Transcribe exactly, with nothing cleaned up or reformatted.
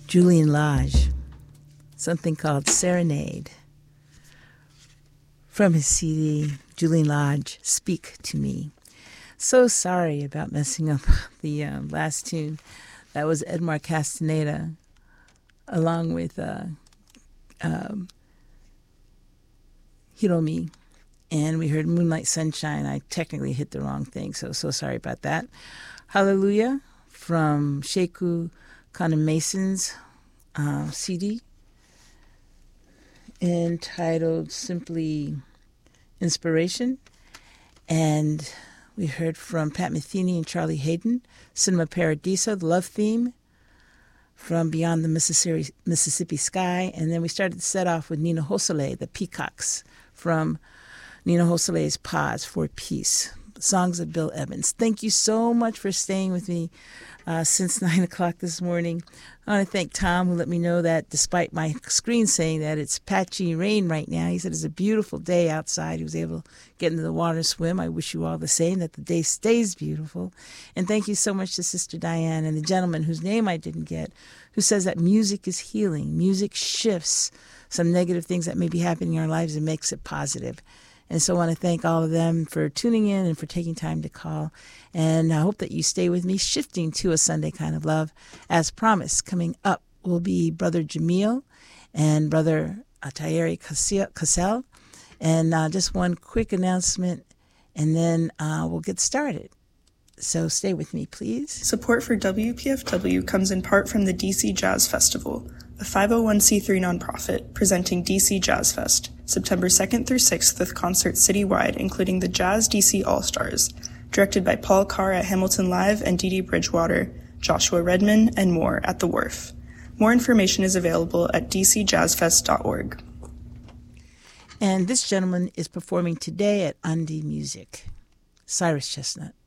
Julian Lage, something called Serenade, from his C D, Julian Lage, Speak to Me. So sorry about messing up the uh, last tune. That was Edmar Castaneda, along with uh, um, Hiromi. And we heard Moonlight Sunshine. I technically hit the wrong thing, so so sorry about that. Hallelujah from Sheku Conan Mason's uh, C D, entitled simply Inspiration. And we heard from Pat Metheny and Charlie Hayden, Cinema Paradiso, the love theme from Beyond the Mississippi, Mississippi Sky. And then we started to set off with Nina Hosole, the Peacocks, from Nina Hosole's Pause for Peace, songs of Bill Evans. Thank you so much for staying with me uh, since nine o'clock this morning. I want to thank Tom, who let me know that despite my screen saying that it's patchy rain right now, he said it's a beautiful day outside. He was able to get into the water and swim. I wish you all the same, that the day stays beautiful. And thank you so much to Sister Diane and the gentleman whose name I didn't get, who says that music is healing. Music shifts some negative things that may be happening in our lives and makes it positive. And so I want to thank all of them for tuning in and for taking time to call. And I hope that you stay with me, shifting to a Sunday kind of love. As promised, coming up will be Brother Jamil and Brother Tayeri Cassell. And uh, just one quick announcement, and then uh, we'll get started. So stay with me, please. Support for W P F W comes in part from the D C Jazz Festival, a five oh one c three nonprofit presenting D C Jazz Fest, September second through sixth with concerts citywide, including the Jazz D C All-Stars, directed by Paul Carr at Hamilton Live and Dee Dee Bridgewater, Joshua Redman, and more at The Wharf. More information is available at d c jazz fest dot org. And this gentleman is performing today at Undie Music, Cyrus Chestnut.